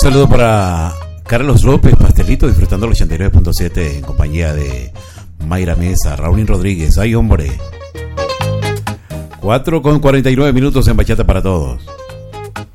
saludo para Carlos López, Pastelito, disfrutando los 89.7 en compañía de Mayra Mesa, Raúl Rodríguez. ¡Ay, hombre! 4:49 en Bachata para Todos.